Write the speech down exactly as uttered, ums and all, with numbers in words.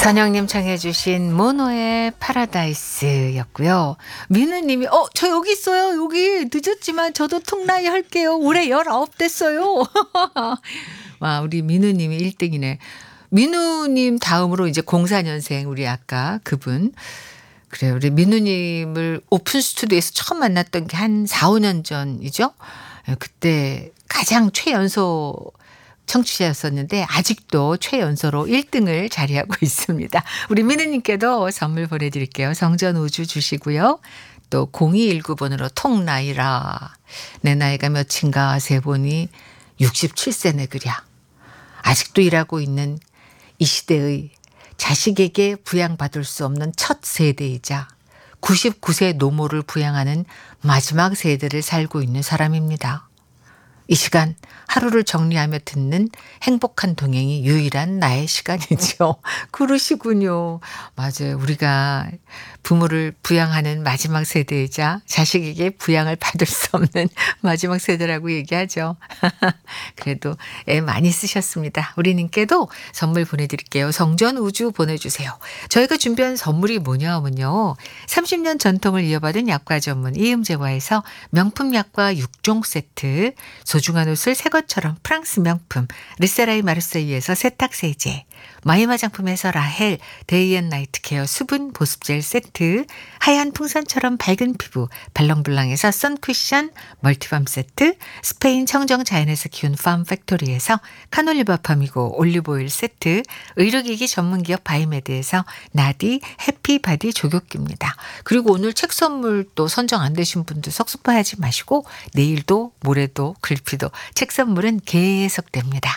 선영님 청해 주신 모노의 파라다이스였고요. 민우님이 어 저 여기 있어요. 여기 늦었지만 저도 퉁나이 할게요. 올해 열아홉 됐어요. 와 우리 민우님이 일 등이네. 민우님 다음으로 이제 공사 년생 우리 아까 그분. 그래요. 우리 민우님을 오픈 스튜디오에서 처음 만났던 게 한 사오 년 전이죠. 예, 그때 가장 최연소 청취자였었는데 아직도 최연소로 일 등을 자리하고 있습니다. 우리 민우님께도 선물 보내드릴게요. 성전 우주 주시고요. 또 공이일구 번으로 통나이라 내 나이가 몇인가 세보니 육십칠 세네 그랴. 아직도 일하고 있는 이 시대의 자식에게 부양받을 수 없는 첫 세대이자 구십구 세 노모를 부양하는 마지막 세대를 살고 있는 사람입니다. 이 시간 하루를 정리하며 듣는 행복한 동행이 유일한 나의 시간이죠. 그러시군요. 맞아요. 우리가 부모를 부양하는 마지막 세대이자 자식에게 부양을 받을 수 없는 마지막 세대라고 얘기하죠. 그래도 애 많이 쓰셨습니다. 우리님께도 선물 보내드릴게요. 성전 우주 보내주세요. 저희가 준비한 선물이 뭐냐 하면요. 삼십 년 전통을 이어받은 약과 전문 이음제과에서 명품 약과 육 종 세트, 소중한 옷을 새 것처럼 프랑스 명품 르세라이 마르세유에서 세탁세제, 마이 화장품에서 라헬 데이앤나이트 케어 수분 보습젤 세트, 하얀 풍선처럼 밝은 피부 발랑블랑에서 선쿠션 멀티밤 세트, 스페인 청정 자연에서 키운 팜 팩토리에서 카놀리바 팜이고 올리브오일 세트, 의료기기 전문기업 바이메드에서 나디 해피바디 조격기입니다. 그리고 오늘 책 선물 또 선정 안 되신 분들 섭섭해하지 마시고 내일도 모레도 글피도 책 선물은 계속됩니다.